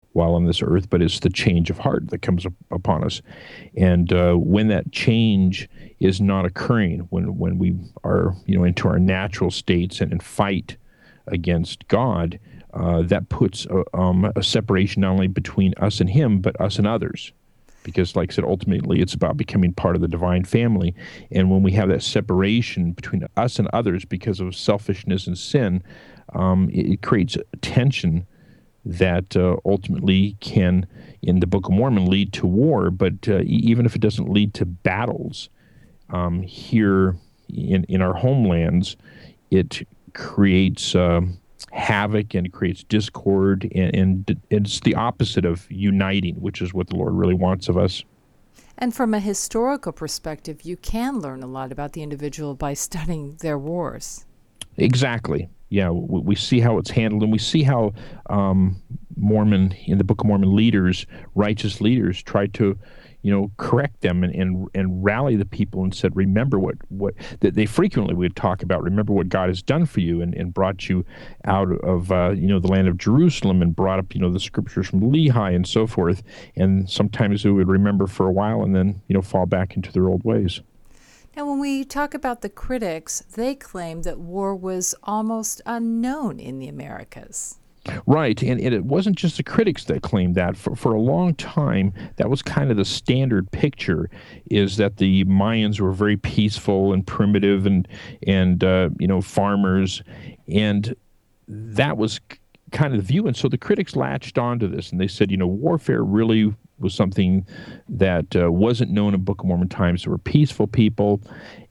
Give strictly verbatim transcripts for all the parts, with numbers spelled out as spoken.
while on this earth, but it's the change of heart that comes up upon us. And uh, when that change is not occurring, when when we are, you know, into our natural states and, and fight against God, uh, that puts a, um, a separation not only between us and Him, but us and others. Because, like I said, ultimately it's about becoming part of the divine family. And when we have that separation between us and others because of selfishness and sin, um, it, it creates tension that uh, ultimately can, in the Book of Mormon, lead to war. But uh, e- even if it doesn't lead to battles um, here in, in our homelands, it creates uh, havoc and it creates discord, and, and it's the opposite of uniting, which is what the Lord really wants of us. And from a historical perspective, you can learn a lot about the individual by studying their wars. Exactly. Yeah, we, we see how it's handled, and we see how um, Mormon, in the Book of Mormon, leaders, righteous leaders, tried to, you know, correct them and, and, and rally the people and said, remember what, what that they frequently would talk about, remember what God has done for you and, and brought you out of, uh, you know, the land of Jerusalem, and brought up, you know, the scriptures from Lehi and so forth. And sometimes they would remember for a while and then, you know, fall back into their old ways. Now, when we talk about the critics, they claim that war was almost unknown in the Americas. Right, and, and it wasn't just the critics that claimed that. For, for a long time, that was kind of the standard picture, is that the Mayans were very peaceful and primitive and, and uh, you know, farmers, and that was kind of the view. And so the critics latched onto this, and they said, you know, warfare really was something that uh, wasn't known in Book of Mormon times. There were peaceful people,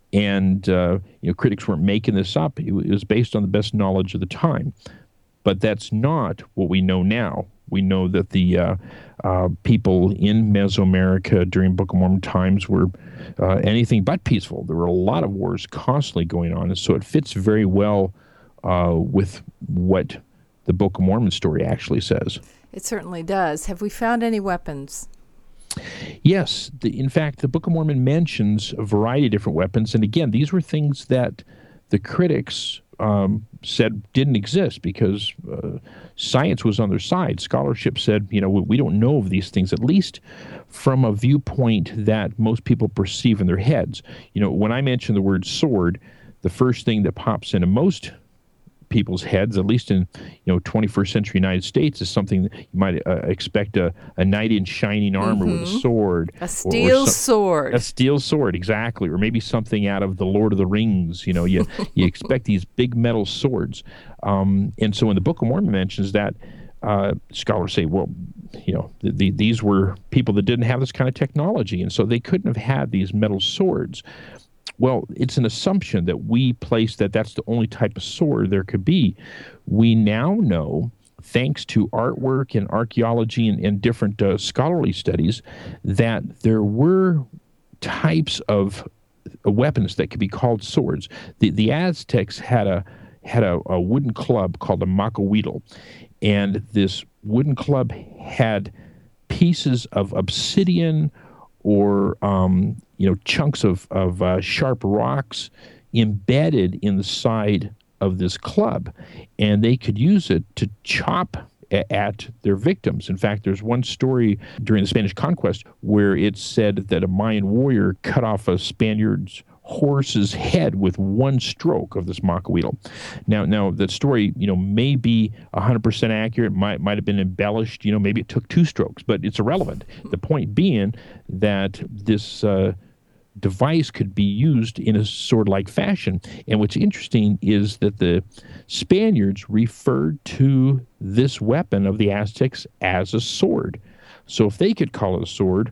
and uh, you know, critics weren't making this up. It was based on the best knowledge of the time. But that's not what we know now. We know that the uh, uh, people in Mesoamerica during Book of Mormon times were uh, anything but peaceful. There were a lot of wars constantly going on, and so it fits very well uh, with what the Book of Mormon story actually says. It certainly does. Have we found any weapons? Yes. The, in fact, the Book of Mormon mentions a variety of different weapons, and again, these were things that the critics Um, said didn't exist because uh, science was on their side. Scholarship said, you know, we, we don't know of these things, at least from a viewpoint that most people perceive in their heads. You know, when I mention the word sword, the first thing that pops into most people's heads, at least in, you know, twenty-first century United States, is something that you might uh, expect a, a knight in shining armor mm-hmm. with a sword. A steel or, or some, sword. A steel sword, exactly. Or maybe something out of the Lord of the Rings. You know, you, you expect these big metal swords. Um, and so when the Book of Mormon mentions that, uh, scholars say, well, you know, the, the, these were people that didn't have this kind of technology, and so they couldn't have had these metal swords. Well, it's an assumption that we place that that's the only type of sword there could be. We now know, thanks to artwork and archaeology and, and different uh, scholarly studies, that there were types of weapons that could be called swords. The, the Aztecs had a had a, a wooden club called a macahuitl, and this wooden club had pieces of obsidian or um, you know, chunks of, of uh, sharp rocks embedded in the side of this club, and they could use it to chop a- at their victims. In fact, there's one story during the Spanish conquest where it's said that a Mayan warrior cut off a Spaniard's horse's head with one stroke of this macahuitl. Now, now that story, you know, may be one hundred percent accurate, might might have been embellished, you know, maybe it took two strokes, but it's irrelevant. The point being that this uh, device could be used in a sword-like fashion. And what's interesting is that the Spaniards referred to this weapon of the Aztecs as a sword. So if they could call it a sword,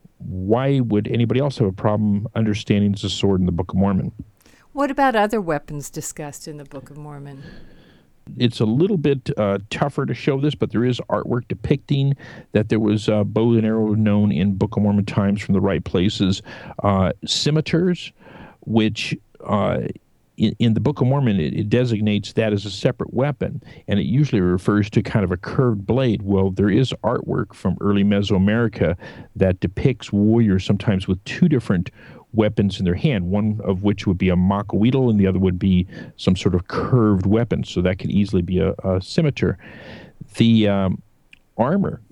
why would anybody else have a problem understanding it's a sword in the Book of Mormon? What about other weapons discussed in the Book of Mormon? It's a little bit uh, tougher to show this, but there is artwork depicting that there was uh, bow and arrow known in Book of Mormon times from the right places. Uh, scimitars, which uh, in, in the Book of Mormon, it, it designates that as a separate weapon, and it usually refers to kind of a curved blade. Well, there is artwork from early Mesoamerica that depicts warriors sometimes with two different weapons in their hand, one of which would be a macahuitl and the other would be some sort of curved weapon. So that could easily be a, a scimitar. The um, armor